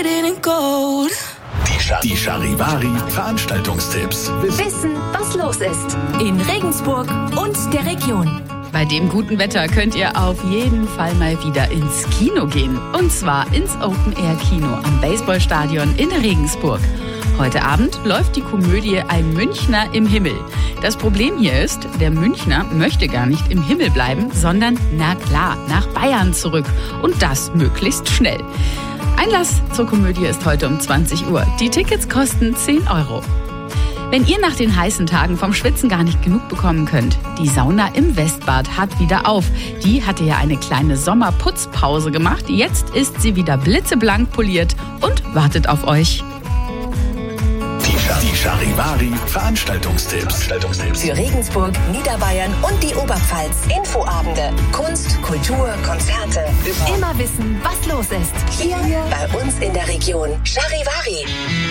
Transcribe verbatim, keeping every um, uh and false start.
Die Charivari-Veranstaltungstipps. Wissen, was los ist in Regensburg und der Region. Bei dem guten Wetter könnt ihr auf jeden Fall mal wieder ins Kino gehen. Und zwar ins Open-Air-Kino am Baseballstadion in Regensburg. Heute Abend läuft die Komödie Ein Münchner im Himmel. Das Problem hier ist, der Münchner möchte gar nicht im Himmel bleiben, sondern, na klar, nach Bayern zurück. Und das möglichst schnell. Einlass zur Komödie ist heute um zwanzig Uhr. Die Tickets kosten zehn Euro. Wenn ihr nach den heißen Tagen vom Schwitzen gar nicht genug bekommen könnt, die Sauna im Westbad hat wieder auf. Die hatte ja eine kleine Sommerputzpause gemacht. Jetzt ist sie wieder blitzeblank poliert und wartet auf euch. Die Charivari-Veranstaltungstipps. Für Regensburg, Niederbayern und die Oberpfalz. Infoabende, Kunst, Kultur, Konzerte. Immer wissen, was los ist. Hier bei uns in der Region. Charivari.